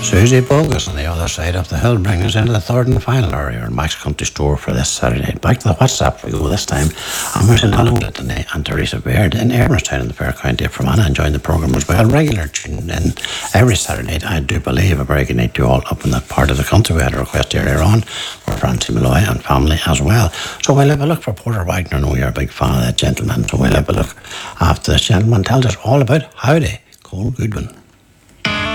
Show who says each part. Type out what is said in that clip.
Speaker 1: Susie Bogus on the other side of the hill, bringing us into the third and final hour here in Max Country Store for this Saturday night. Back to the WhatsApp we go this time. I'm in Alan Littany and Teresa Baird in Ayrmastown in the Fair County of Fermanagh, enjoying the programme as well. Regular tuning in every Saturday night. I do believe a very good night to you all up in that part of the country. We had a request earlier on for Francie Malloy and family as well. So we'll have a look for Porter Wagner. I know you're a big fan of that gentleman, so we'll have a look after this gentleman tells us all about Howdy, Cole Goodwin.